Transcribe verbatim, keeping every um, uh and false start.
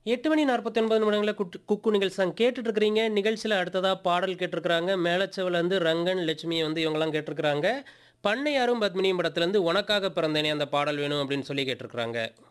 எட்டு மணி நாற்பத்தி ஒன்பது நிமிடங்கள்ல குட் குக்கு நிகழ்ச்சி தான் கேட்டுட்டு இருக்கிறீங்க. நிகழ்ச்சியில அடுத்ததா பாடல் கேட்டிருக்கிறாங்க. மேலச்செவலருந்து ரங்கன், லட்சுமி வந்து இவங்கலாம் கேட்டிருக்கிறாங்க. பண்ணையாரும் பத்மினியும் படத்துலருந்து "உனக்காக பிறந்தேனே" அந்த பாடல் வேணும் அப்படின்னு சொல்லி கேட்டிருக்கிறாங்க.